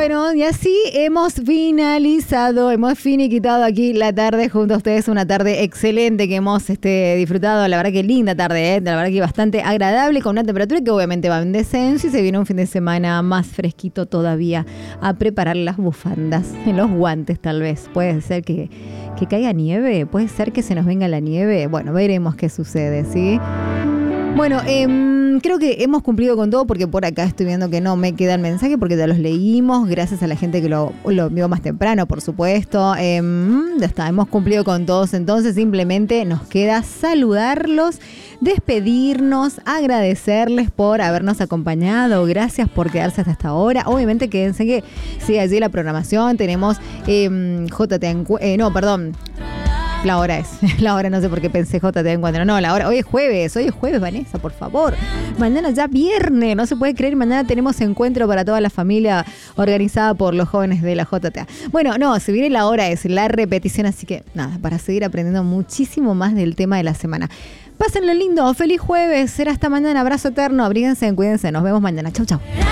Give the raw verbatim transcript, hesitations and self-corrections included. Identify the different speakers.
Speaker 1: Bueno, y así hemos finalizado, hemos finiquitado aquí la tarde junto a ustedes, una tarde excelente que hemos este, disfrutado, la verdad que linda tarde, ¿eh? La verdad que bastante agradable, con una temperatura que obviamente va en descenso y se viene un fin de semana más fresquito todavía a preparar las bufandas, en los guantes tal vez, puede ser que, que caiga nieve, puede ser que se nos venga la nieve, bueno, veremos qué sucede, ¿sí? Bueno, eh, creo que hemos cumplido con todo porque por acá estoy viendo que no me quedan mensajes porque ya los leímos, gracias a la gente que lo, lo vio más temprano, por supuesto. Eh, ya está, hemos cumplido con todos, entonces simplemente nos queda saludarlos, despedirnos, agradecerles por habernos acompañado, gracias por quedarse hasta esta hora. Obviamente quédense que sigue allí la programación, tenemos eh, J T, eh, no, perdón. La hora es, la hora no sé por qué pensé J T Encuentro, no, la hora, hoy es jueves, hoy es jueves, Vanessa, por favor, mañana ya viernes, no se puede creer, mañana tenemos encuentro para toda la familia organizada por los jóvenes de la J T A. Bueno, no, si viene la hora es la repetición, así que nada, para seguir aprendiendo muchísimo más del tema de la semana. Pásenlo lindo, feliz jueves, será hasta mañana, abrazo eterno, abríguense, cuídense, nos vemos mañana, chau chau.